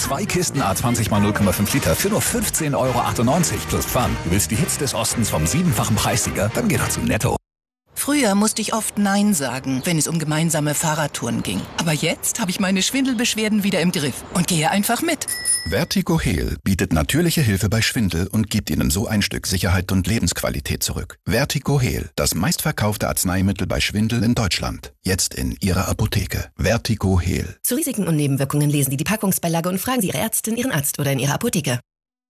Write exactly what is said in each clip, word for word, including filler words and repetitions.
Zwei Kisten A zwanzig mal null Komma fünf Liter für nur fünfzehn Euro achtundneunzig plus Pfand. Du willst die Hits des Ostens vom siebenfachen Preissieger? Dann geh doch zu Netto. Früher musste ich oft Nein sagen, wenn es um gemeinsame Fahrradtouren ging. Aber jetzt habe ich meine Schwindelbeschwerden wieder im Griff und gehe einfach mit. Vertigo Heal bietet natürliche Hilfe bei Schwindel und gibt Ihnen so ein Stück Sicherheit und Lebensqualität zurück. Vertigo Heal, das meistverkaufte Arzneimittel bei Schwindel in Deutschland. Jetzt in Ihrer Apotheke. Vertigo Heal. Zu Risiken und Nebenwirkungen lesen Sie die Packungsbeilage und fragen Sie Ihre Ärztin, Ihren Arzt oder in Ihrer Apotheke.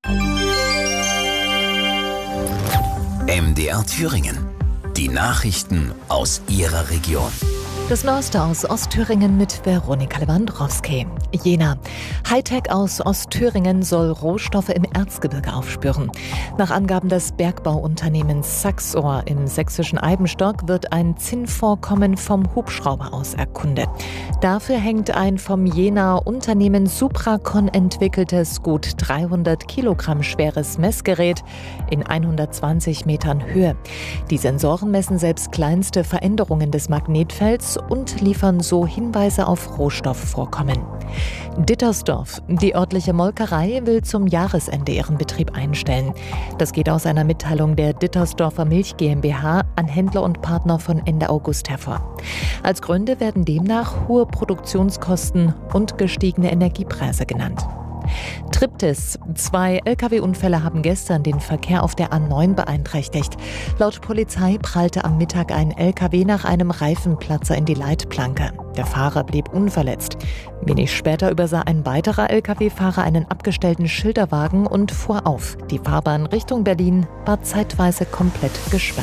M D R Thüringen. Die Nachrichten aus Ihrer Region. Das Neueste aus Ostthüringen mit Veronika Lewandowski. Jena. Hightech aus Ostthüringen soll Rohstoffe im Erzgebirge aufspüren. Nach Angaben des Bergbauunternehmens Saxor im sächsischen Eibenstock wird ein Zinnvorkommen vom Hubschrauber aus erkundet. Dafür hängt ein vom Jenaer Unternehmen Supracon entwickeltes, gut dreihundert Kilogramm schweres Messgerät in hundertzwanzig Metern Höhe. Die Sensoren messen selbst kleinste Veränderungen des Magnetfelds und liefern so Hinweise auf Rohstoffvorkommen. Dittersdorf. Die örtliche Molkerei will zum Jahresende ihren Betrieb einstellen. Das geht aus einer Mitteilung der Dittersdorfer Milch GmbH an Händler und Partner von Ende August hervor. Als Gründe werden demnach hohe Produktionskosten und gestiegene Energiepreise genannt. Triptis. Zwei L K W-Unfälle haben gestern den Verkehr auf der A neun beeinträchtigt. Laut Polizei prallte am Mittag ein L K W nach einem Reifenplatzer in die Leitplanke. Der Fahrer blieb unverletzt. Wenig später übersah ein weiterer L K W-Fahrer einen abgestellten Schilderwagen und fuhr auf. Die Fahrbahn Richtung Berlin war zeitweise komplett gesperrt.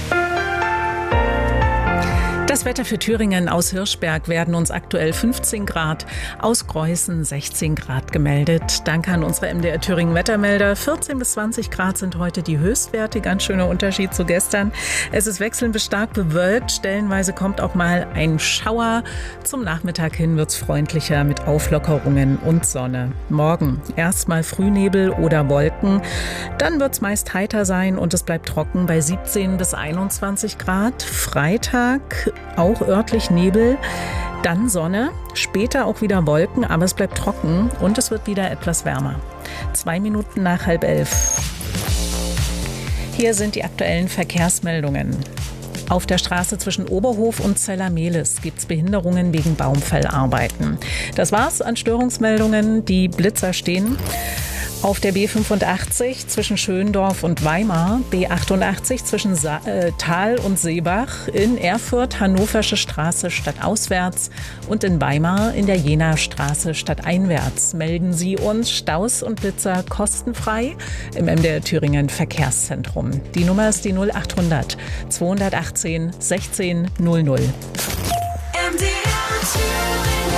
Das Wetter für Thüringen. Aus Hirschberg werden uns aktuell fünfzehn Grad, aus Greußen sechzehn Grad gemeldet. Danke an unsere M D R Thüringen Wettermelder. vierzehn bis zwanzig Grad sind heute die Höchstwerte. Ganz schöner Unterschied zu gestern. Es ist wechselnd bis stark bewölkt. Stellenweise kommt auch mal ein Schauer. Zum Nachmittag hin wird es freundlicher mit Auflockerungen und Sonne. Morgen erstmal Frühnebel oder Wolken. Dann wird es meist heiter sein und es bleibt trocken bei siebzehn bis einundzwanzig Grad. Freitag auch örtlich Nebel, dann Sonne, später auch wieder Wolken, aber es bleibt trocken und es wird wieder etwas wärmer. Zwei Minuten nach halb elf. Hier sind die aktuellen Verkehrsmeldungen. Auf der Straße zwischen Oberhof und Zellermehlis gibt es Behinderungen wegen Baumfellarbeiten. Das war's an Störungsmeldungen. Die Blitzer stehen. Auf der B fünfundachtzig zwischen Schöndorf und Weimar, B achtundachtzig zwischen Sa- äh, Thal und Seebach, in Erfurt Hannoversche Straße stadtauswärts und in Weimar in der Jenaer Straße stadteinwärts. Melden Sie uns Staus und Blitzer kostenfrei im M D R Thüringen Verkehrszentrum. Die Nummer ist die null achthundert zweihundertachtzehn sechzehn null null. M D R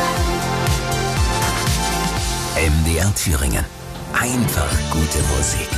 Thüringen. M D R Thüringen. Einfach gute Musik.